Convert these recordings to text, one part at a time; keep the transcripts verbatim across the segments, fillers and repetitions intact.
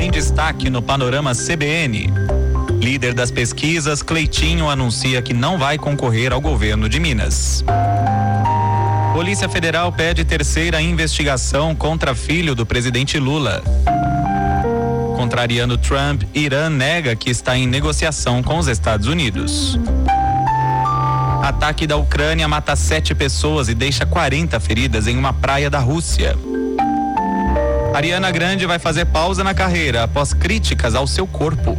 Tem destaque no Panorama C B N. Líder das pesquisas, Cleitinho, anuncia que não vai concorrer ao governo de Minas. Polícia Federal pede terceira investigação contra filho do presidente Lula. Contrariando Trump, Irã nega que está em negociação com os Estados Unidos. Ataque da Ucrânia mata sete pessoas e deixa quarenta feridas em uma praia da Rússia. Ariana Grande vai fazer pausa na carreira após críticas ao seu corpo.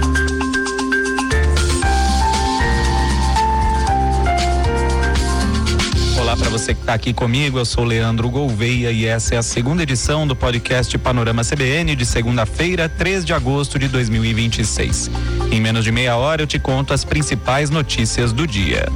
Olá para você que está aqui comigo, eu sou Leandro Gouveia e essa é a segunda edição do podcast Panorama C B N de segunda-feira, três de agosto de dois mil e vinte e seis. Em menos de meia hora eu te conto as principais notícias do dia.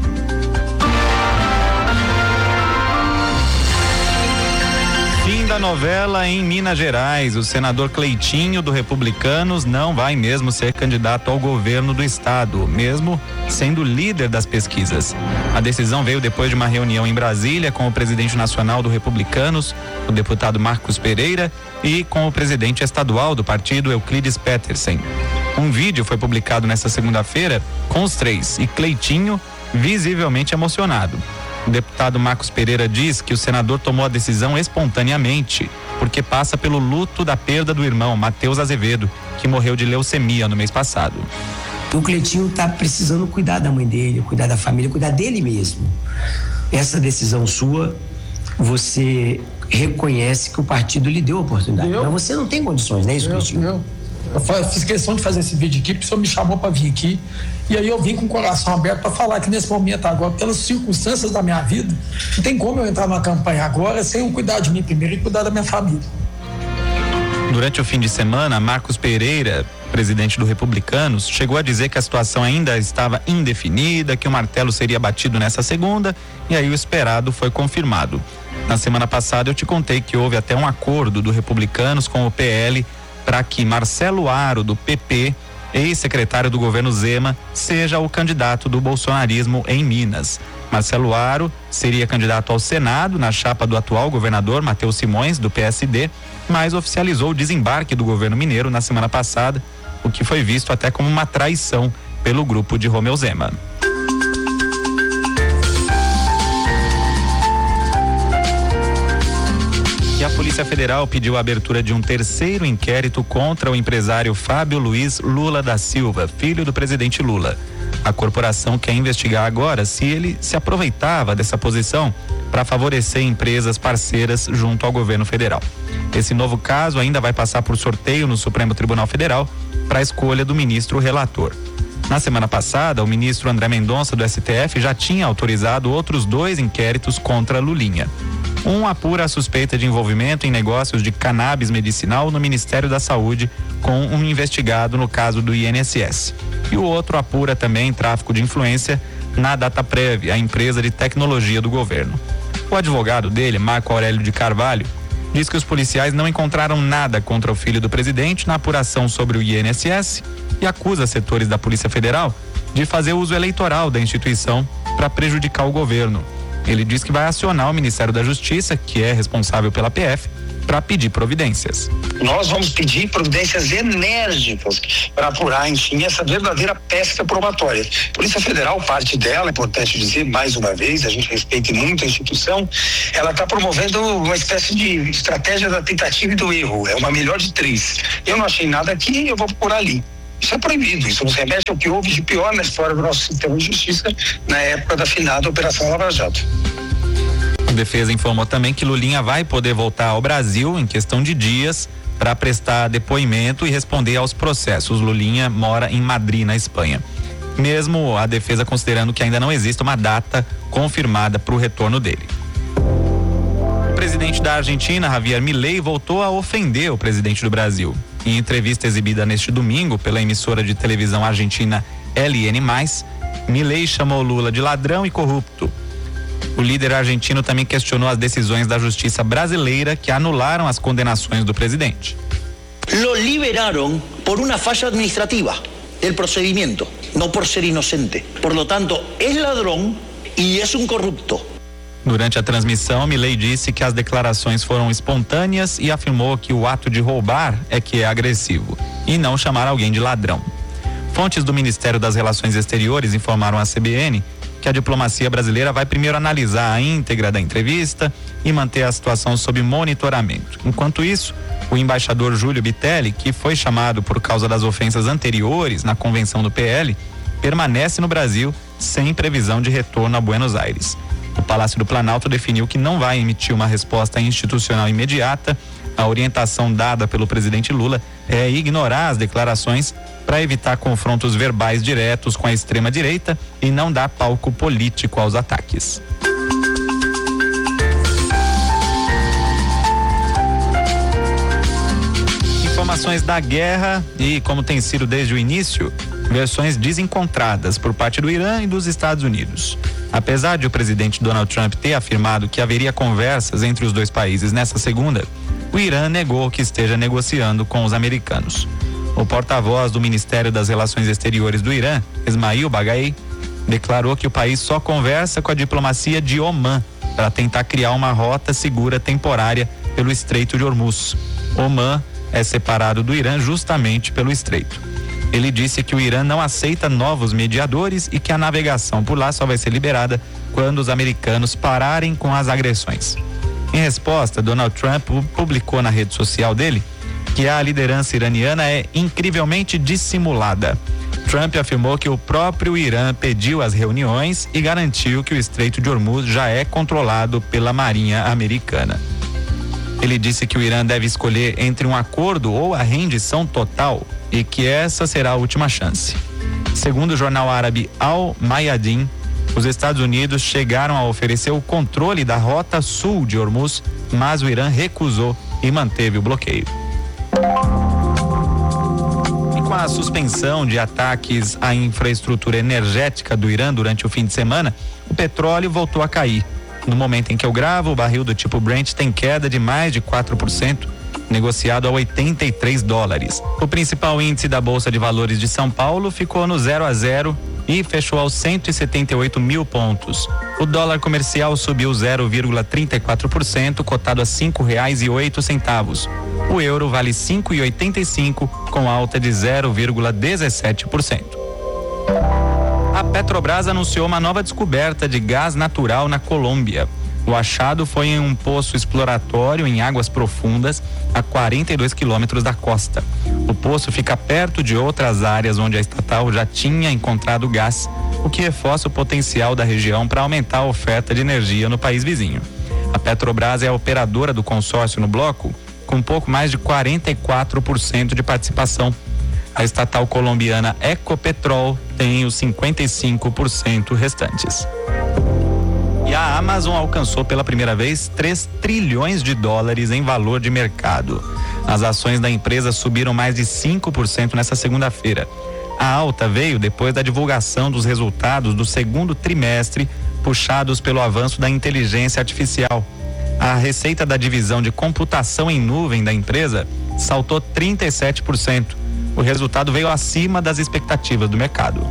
Fim da novela em Minas Gerais. O senador Cleitinho, do Republicanos, não vai mesmo ser candidato ao governo do estado, mesmo sendo líder das pesquisas. A decisão veio depois de uma reunião em Brasília com o presidente nacional do Republicanos, o deputado Marcos Pereira, e com o presidente estadual do partido, Euclides Petersen. Um vídeo foi publicado nesta segunda-feira com os três e Cleitinho visivelmente emocionado. O deputado Marcos Pereira diz que o senador tomou a decisão espontaneamente, porque passa pelo luto da perda do irmão, Matheus Azevedo, que morreu de leucemia no mês passado. O Cleitinho está precisando cuidar da mãe dele, cuidar da família, cuidar dele mesmo. Essa decisão sua, você reconhece que o partido lhe deu a oportunidade. Eu? Mas você não tem condições, não é isso, Cleitinho? Eu, eu fiz questão de fazer esse vídeo aqui, porque o senhor me chamou para vir aqui. E aí eu vim com o coração aberto para falar que nesse momento agora, pelas circunstâncias da minha vida, não tem como eu entrar numa campanha agora sem eu cuidar de mim primeiro e cuidar da minha família. Durante o fim de semana, Marcos Pereira, presidente do Republicanos, chegou a dizer que a situação ainda estava indefinida, que o martelo seria batido nessa segunda, e aí o esperado foi confirmado. Na semana passada eu te contei que houve até um acordo do Republicanos com o P L para que Marcelo Aro, do P P, ex-secretário do governo Zema, seja o candidato do bolsonarismo em Minas. Marcelo Aro seria candidato ao Senado na chapa do atual governador Matheus Simões, do P S D, mas oficializou o desembarque do governo mineiro na semana passada, o que foi visto até como uma traição pelo grupo de Romeu Zema. E a Polícia Federal pediu a abertura de um terceiro inquérito contra o empresário Fábio Luiz Lula da Silva, filho do presidente Lula. A corporação quer investigar agora se ele se aproveitava dessa posição para favorecer empresas parceiras junto ao governo federal. Esse novo caso ainda vai passar por sorteio no Supremo Tribunal Federal para a escolha do ministro relator. Na semana passada, o ministro André Mendonça, do S T F, já tinha autorizado outros dois inquéritos contra Lulinha. Um apura a suspeita de envolvimento em negócios de cannabis medicinal no Ministério da Saúde com um investigado no caso do I N S S. E o outro apura também tráfico de influência na Dataprev, a empresa de tecnologia do governo. O advogado dele, Marco Aurélio de Carvalho, diz que os policiais não encontraram nada contra o filho do presidente na apuração sobre o I N S S e acusa setores da Polícia Federal de fazer uso eleitoral da instituição para prejudicar o governo. Ele diz que vai acionar o Ministério da Justiça, que é responsável pela P F, para pedir providências. Nós vamos pedir providências enérgicas para apurar, enfim, essa verdadeira pesca probatória. Polícia Federal, parte dela, é importante dizer mais uma vez, a gente respeita muito a instituição, ela está promovendo uma espécie de estratégia da tentativa e do erro, é uma melhor de três. Eu não achei nada aqui, eu vou procurar ali. Isso é proibido, isso nos remete ao que houve de pior na história do nosso sistema de justiça na época da finada Operação Lava Jato. A defesa informou também que Lulinha vai poder voltar ao Brasil em questão de dias para prestar depoimento e responder aos processos. Lulinha mora em Madrid, na Espanha. Mesmo a defesa considerando que ainda não existe uma data confirmada para o retorno dele. O presidente da Argentina, Javier Milei, voltou a ofender o presidente do Brasil. Em entrevista exibida neste domingo pela emissora de televisão argentina L N mais, Milei chamou Lula de ladrão e corrupto. O líder argentino também questionou as decisões da justiça brasileira que anularam as condenações do presidente. Lo liberaron por una falla administrativa del procedimiento, no por ser inocente. Por lo tanto, es ladrón y es un corrupto. Durante a transmissão, Milei disse que as declarações foram espontâneas e afirmou que o ato de roubar é que é agressivo e não chamar alguém de ladrão. Fontes do Ministério das Relações Exteriores informaram à C B N que a diplomacia brasileira vai primeiro analisar a íntegra da entrevista e manter a situação sob monitoramento. Enquanto isso, o embaixador Júlio Bitelli, que foi chamado por causa das ofensas anteriores na convenção do P L, permanece no Brasil sem previsão de retorno a Buenos Aires. O Palácio do Planalto definiu que não vai emitir uma resposta institucional imediata. A orientação dada pelo presidente Lula é ignorar as declarações para evitar confrontos verbais diretos com a extrema-direita e não dar palco político aos ataques. Informações da guerra e, como tem sido desde o início, versões desencontradas por parte do Irã e dos Estados Unidos. Apesar de o presidente Donald Trump ter afirmado que haveria conversas entre os dois países nesta segunda, o Irã negou que esteja negociando com os americanos. O porta-voz do Ministério das Relações Exteriores do Irã, Esmail Baghai, declarou que o país só conversa com a diplomacia de Omã para tentar criar uma rota segura temporária pelo Estreito de Hormuz. Omã é separado do Irã justamente pelo estreito. Ele disse que o Irã não aceita novos mediadores e que a navegação por lá só vai ser liberada quando os americanos pararem com as agressões. Em resposta, Donald Trump publicou na rede social dele que a liderança iraniana é incrivelmente dissimulada. Trump afirmou que o próprio Irã pediu as reuniões e garantiu que o Estreito de Hormuz já é controlado pela Marinha Americana. Ele disse que o Irã deve escolher entre um acordo ou a rendição total e que essa será a última chance. Segundo o jornal árabe Al Mayadin, os Estados Unidos chegaram a oferecer o controle da rota sul de Hormuz, mas o Irã recusou e manteve o bloqueio. E com a suspensão de ataques à infraestrutura energética do Irã durante o fim de semana, o petróleo voltou a cair. No momento em que eu gravo, o barril do tipo Brent tem queda de mais de quatro por cento, negociado a oitenta e três dólares. O principal índice da Bolsa de Valores de São Paulo ficou no zero a zero e fechou aos cento e setenta e oito mil pontos. O dólar comercial subiu zero vírgula trinta e quatro por cento, cotado a cinco reais e oito centavos. O euro vale cinco reais e oitenta e cinco centavos, com alta de zero vírgula dezessete por cento. A Petrobras anunciou uma nova descoberta de gás natural na Colômbia. O achado foi em um poço exploratório em águas profundas, a quarenta e dois quilômetros da costa. O poço fica perto de outras áreas onde a estatal já tinha encontrado gás, o que reforça o potencial da região para aumentar a oferta de energia no país vizinho. A Petrobras é a operadora do consórcio no bloco, com pouco mais de quarenta e quatro por cento de participação. A estatal colombiana Ecopetrol tem os cinquenta e cinco por cento restantes. E a Amazon alcançou pela primeira vez três trilhões de dólares em valor de mercado. As ações da empresa subiram mais de cinco por cento nesta segunda-feira. A alta veio depois da divulgação dos resultados do segundo trimestre, puxados pelo avanço da inteligência artificial. A receita da divisão de computação em nuvem da empresa saltou trinta e sete por cento. O resultado veio acima das expectativas do mercado.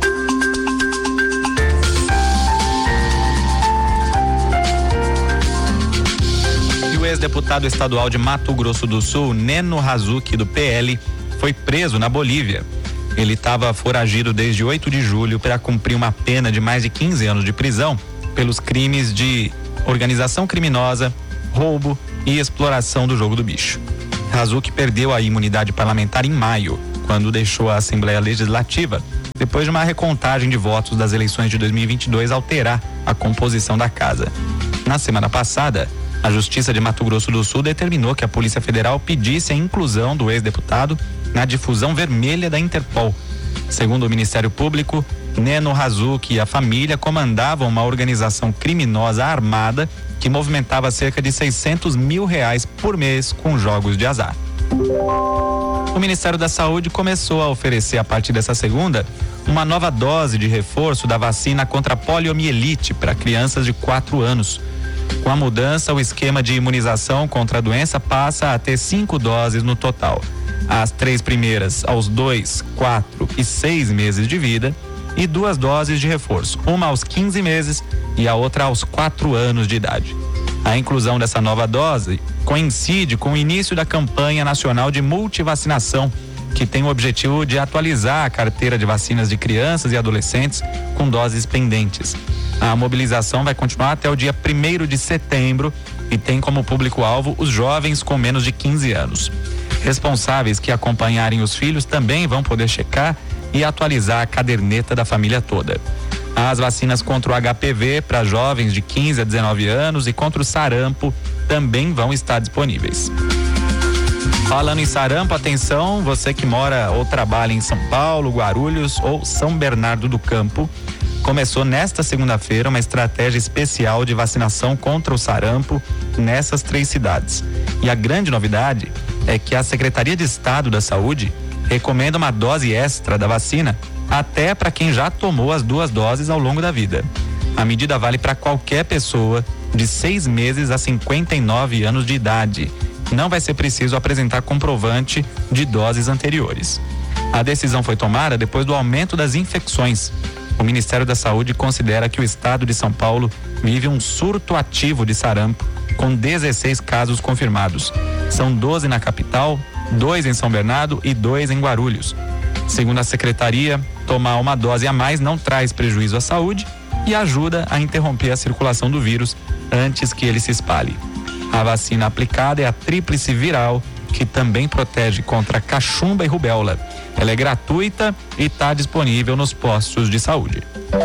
E o ex-deputado estadual de Mato Grosso do Sul, Neno Razuki, do P L, foi preso na Bolívia. Ele estava foragido desde oito de julho para cumprir uma pena de mais de quinze anos de prisão pelos crimes de organização criminosa, roubo e exploração do jogo do bicho. Razuki perdeu a imunidade parlamentar em maio, quando deixou a Assembleia Legislativa, depois de uma recontagem de votos das eleições de dois mil e vinte e dois alterar a composição da casa. Na semana passada, a Justiça de Mato Grosso do Sul determinou que a Polícia Federal pedisse a inclusão do ex-deputado na difusão vermelha da Interpol. Segundo o Ministério Público, Neno Razuki e a família comandavam uma organização criminosa armada que movimentava cerca de seiscentos mil reais por mês com jogos de azar. O Ministério da Saúde começou a oferecer, a partir dessa segunda, uma nova dose de reforço da vacina contra a poliomielite para crianças de quatro anos. Com a mudança, o esquema de imunização contra a doença passa a ter cinco doses no total. As três primeiras aos dois, quatro e seis meses de vida e duas doses de reforço, uma aos quinze meses e a outra aos quatro anos de idade. A inclusão dessa nova dose coincide com o início da campanha nacional de multivacinação, que tem o objetivo de atualizar a carteira de vacinas de crianças e adolescentes com doses pendentes. A mobilização vai continuar até o dia primeiro de setembro e tem como público-alvo os jovens com menos de quinze anos. Responsáveis que acompanharem os filhos também vão poder checar e atualizar a caderneta da família toda. As vacinas contra o H P V para jovens de quinze a dezenove anos e contra o sarampo também vão estar disponíveis. Falando em sarampo, atenção, você que mora ou trabalha em São Paulo, Guarulhos ou São Bernardo do Campo, começou nesta segunda-feira uma estratégia especial de vacinação contra o sarampo nessas três cidades. E a grande novidade é que a Secretaria de Estado da Saúde recomenda uma dose extra da vacina até para quem já tomou as duas doses ao longo da vida. A medida vale para qualquer pessoa de seis meses a cinquenta e nove anos de idade. Não vai ser preciso apresentar comprovante de doses anteriores. A decisão foi tomada depois do aumento das infecções. O Ministério da Saúde considera que o estado de São Paulo vive um surto ativo de sarampo, com dezesseis casos confirmados. São doze na capital, dois em São Bernardo e dois em Guarulhos. Segundo a secretaria, tomar uma dose a mais não traz prejuízo à saúde e ajuda a interromper a circulação do vírus antes que ele se espalhe. A vacina aplicada é a tríplice viral, que também protege contra cachumba e rubéola. Ela é gratuita e está disponível nos postos de saúde.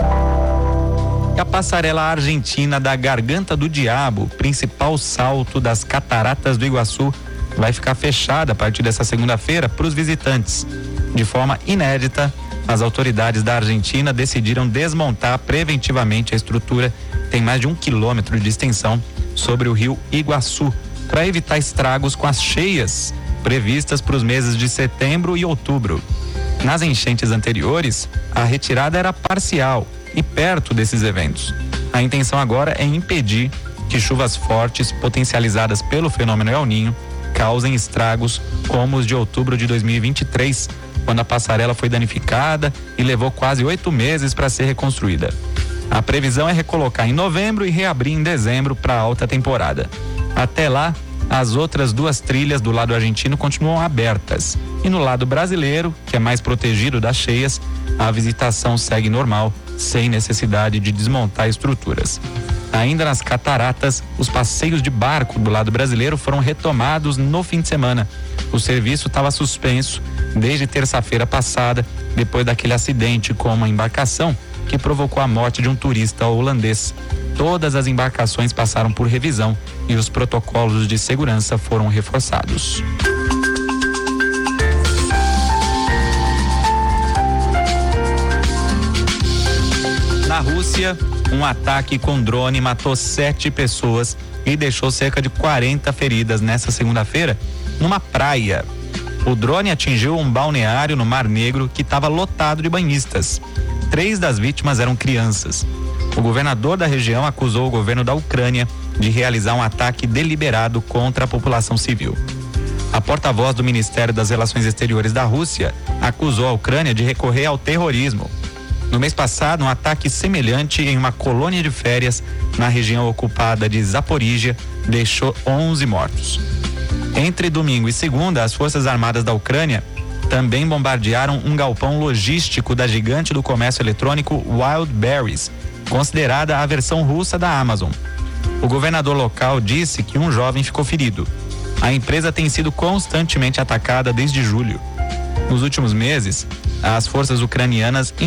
A passarela argentina da Garganta do Diabo, principal salto das Cataratas do Iguaçu, vai ficar fechada a partir dessa segunda-feira para os visitantes. De forma inédita, as autoridades da Argentina decidiram desmontar preventivamente a estrutura, que tem mais de um quilômetro de extensão, sobre o rio Iguaçu, para evitar estragos com as cheias previstas para os meses de setembro e outubro. Nas enchentes anteriores, a retirada era parcial e perto desses eventos. A intenção agora é impedir que chuvas fortes, potencializadas pelo fenômeno El Niño, causem estragos como os de outubro de dois mil e vinte e três, quando a passarela foi danificada e levou quase oito meses para ser reconstruída. A previsão é recolocar em novembro e reabrir em dezembro para a alta temporada. Até lá, as outras duas trilhas do lado argentino continuam abertas. E no lado brasileiro, que é mais protegido das cheias, a visitação segue normal, sem necessidade de desmontar estruturas. Ainda nas cataratas, os passeios de barco do lado brasileiro foram retomados no fim de semana. O serviço estava suspenso desde terça-feira passada, depois daquele acidente com uma embarcação que provocou a morte de um turista holandês. Todas as embarcações passaram por revisão e os protocolos de segurança foram reforçados. Na Rússia, um ataque com drone matou sete pessoas e deixou cerca de quarenta feridas nesta segunda-feira numa praia. O drone atingiu um balneário no Mar Negro que estava lotado de banhistas. Três das vítimas eram crianças. O governador da região acusou o governo da Ucrânia de realizar um ataque deliberado contra a população civil. A porta-voz do Ministério das Relações Exteriores da Rússia acusou a Ucrânia de recorrer ao terrorismo. No mês passado, um ataque semelhante em uma colônia de férias na região ocupada de Zaporígia deixou onze mortos. Entre domingo e segunda, as Forças Armadas da Ucrânia também bombardearam um galpão logístico da gigante do comércio eletrônico Wildberries, considerada a versão russa da Amazon. O governador local disse que um jovem ficou ferido. A empresa tem sido constantemente atacada desde julho. Nos últimos meses, as forças ucranianas